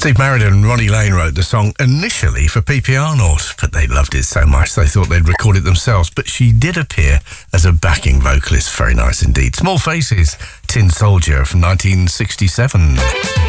Steve Meriden and Ronnie Lane wrote the song initially for P.P. Arnold, but they loved it so much they thought they'd record it themselves. But she did appear as a backing vocalist. Very nice indeed. Small Faces, Tin Soldier from 1967.